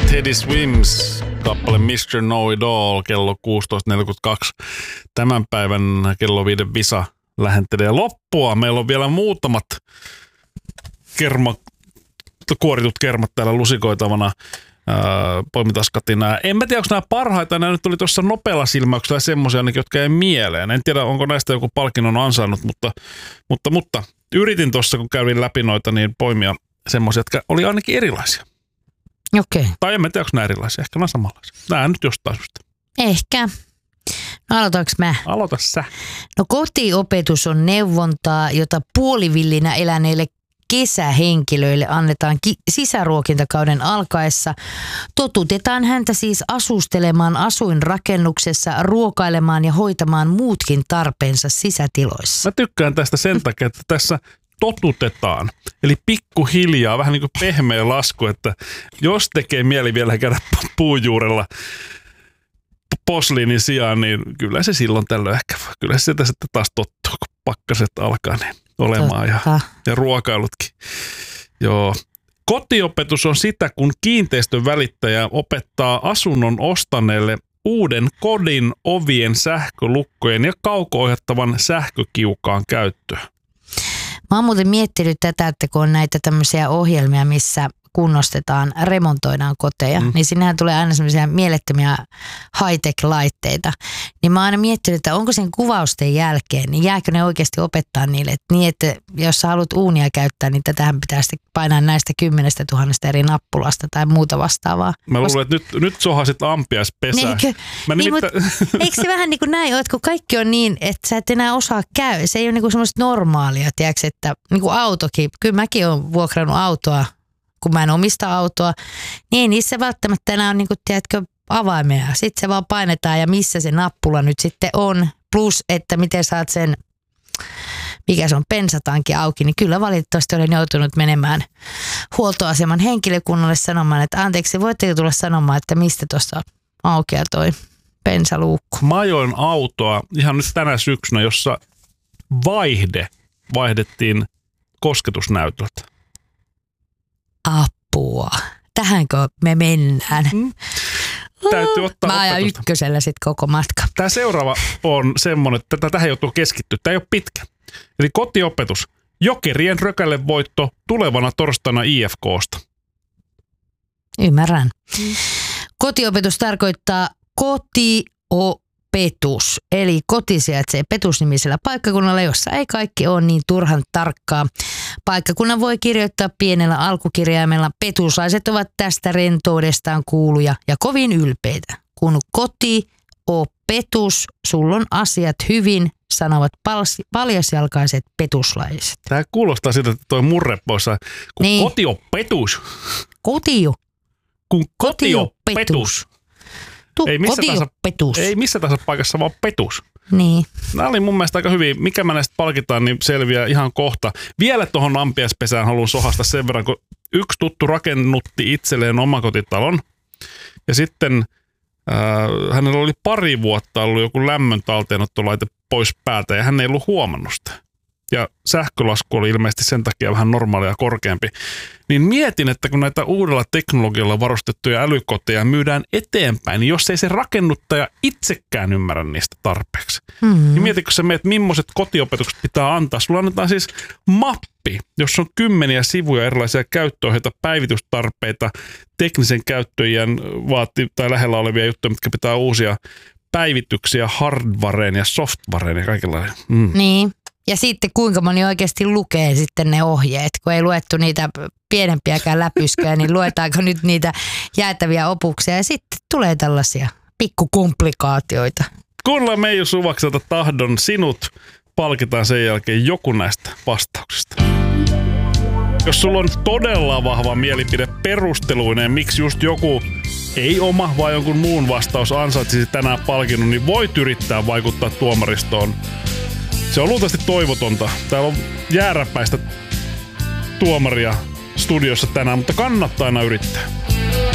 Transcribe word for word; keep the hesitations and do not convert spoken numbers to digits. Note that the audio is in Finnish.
Teddy Swims, kappale mister Know-It-All, kello kuusitoista neljäkymmentäkaksi. Tämän päivän kello viiden visa lähentelee loppua. Meillä on vielä muutamat kerma, kuoritut kermat täällä lusikoitavana. Poimitaan Katinaa. En mä tiedä, onko nämä parhaita. Nämä nyt tuli tuossa nopealla silmäyksellä semmoisia, jotka ei mieleen. En tiedä, onko näistä joku palkinnon ansainnut, mutta, mutta, mutta yritin tuossa, kun kävin läpi noita, niin poimia semmoisia, jotka oli ainakin erilaisia. Okei. Okay. Tai en mä tiedä, onko nämä erilaisiä. Ehkä nämä samanlaisia. Nämä nyt jostain syystä. Ehkä. No aloitanko mä? Aloita sä. No kotiopetus on neuvontaa, jota puolivillinä eläneille kesähenkilöille annetaan ki- sisäruokintakauden alkaessa. Totutetaan häntä siis asustelemaan asuinrakennuksessa, ruokailemaan ja hoitamaan muutkin tarpeensa sisätiloissa. Mä tykkään tästä sen takia, että tässä totutetaan. Eli pikkuhiljaa, vähän niin kuin pehmeä lasku, että jos tekee mieli vielä käydä puujuurella posliinin sijaan, niin kyllä se silloin tällöin ehkä, kyllä se sieltä sitten taas tottuu, kun pakkaset alkaa niin olemaan ja, ja ruokailutkin. Joo. Kotiopetus on sitä, kun kiinteistön välittäjä opettaa asunnon ostaneelle uuden kodin ovien, sähkölukkojen ja kauko-ohjattavan sähkökiukaan käyttöä. Mä oon muuten miettinyt tätä, että kun on näitä tämmöisiä ohjelmia, missä kunnostetaan, remontoidaan koteja, mm. niin sinnehän tulee aina semmoisia mielettömiä high-tech-laitteita. Niin mä oon aina miettinyt, että onko sen kuvausten jälkeen, niin jääkö ne oikeasti opettaa niille, että niin, että jos sä haluat uunia käyttää, niin tätähän pitää sitten painaa näistä kymmenestä tuhannesta eri nappulasta tai muuta vastaavaa. Mä luulen, että nyt, nyt sohasit ampiaispesää. Niin, mä niin, nimittäin... mutta eikö se vähän niin kuin näin ole, että kun kaikki on niin, että sä et enää osaa käydä. Se ei ole niin kuin semmoista normaalia, tiedätkö, että niin kuin autokin. Kyllä mäkin olen vuokrannut autoa, kun mä en omista autoa, niin ei niissä välttämättä enää on niin kuin, tiedätkö, avaimia. Sitten se vaan painetaan ja missä se nappula nyt sitten on. Plus, että miten saat sen, mikä se on, bensatanki auki, niin kyllä valitettavasti olen joutunut menemään huoltoaseman henkilökunnalle sanomaan, että anteeksi, voitteko tulla sanomaan, että mistä tuossa aukeaa toi bensaluukku. Mä ajoin autoa ihan nyt tänä syksynä, jossa vaihde vaihdettiin kosketusnäytöltä. Apua. Tähänkö me mennään? Mm. Täytyy ottaa Mä ajan opetusta. ykkösellä sitten koko matka. Tämä seuraava on semmoinen, että tähän joutuu keskittyä. Tämä ei ole pitkä. Eli kotiopetus. Jokerien rökälle voitto tulevana torstaina I F K:sta. Ymmärrän. Mm. Kotiopetus tarkoittaa kotiopetus. Eli koti sijaitsee petusnimisellä paikkakunnalla, jossa ei kaikki ole niin turhan tarkkaa. Paikkakunnan voi kirjoittaa pienellä alkukirjaimella. Petuslaiset ovat tästä rentoudestaan kuuluja ja kovin ylpeitä. Kun koti o petus, sulla on asiat hyvin, sanovat pals- paljasjalkaiset petuslaiset. Tämä kuulostaa siltä, että toi murre poissa. Kun niin. Koti on petus. Kotio. Kun koti on petus. Ei missä, tahansa, ei missä tahansa paikassa, vaan petus. Niin. Nämä oli mun mielestä aika hyvin. Mikä mä näistä palkitaan, niin selviää ihan kohta. Vielä tuohon ampiaispesään haluan sohasta sen verran, kun yksi tuttu rakennutti itselleen omakotitalon. Ja sitten äh, hänellä oli pari vuotta ollut joku lämmön talteenottolaite pois päältä ja hän ei ollut huomannut sitä. Ja sähkölasku oli ilmeisesti sen takia vähän normaalia korkeampi. Niin mietin, että kun näitä uudella teknologialla varustettuja älykoteja myydään eteenpäin, niin jos ei se rakennuttaja itsekään ymmärrä niistä tarpeeksi. Mm-hmm. Niin mietitkö sä meidät, millaiset kotiopetukset pitää antaa? Sulla annetaan siis mappi, jossa on kymmeniä sivuja erilaisia käyttöohjeita, päivitystarpeita, teknisen käyttöjän vaati tai lähellä olevia juttuja, mitkä pitää uusia päivityksiä hardwareen ja softwareen ja kaikenlainen. Mm. Niin. Ja sitten kuinka moni oikeasti lukee sitten ne ohjeet, kun ei luettu niitä pienempiäkään läpysköjä, niin luetaanko nyt niitä jäätäviä opuksia ja sitten tulee tällaisia pikkukomplikaatioita. Kuunnellaan Meiju Suvakselta Tahdon sinut, palkitaan sen jälkeen joku näistä vastauksista. Jos sulla on todella vahva mielipide perusteluineen, miksi just joku ei oma vai jonkun muun vastaus ansaitsisi tänään palkinnon, niin voit yrittää vaikuttaa tuomaristoon. Se on luultavasti toivotonta. Täällä on jääräpäistä tuomaria studiossa tänään, mutta kannattaa aina yrittää.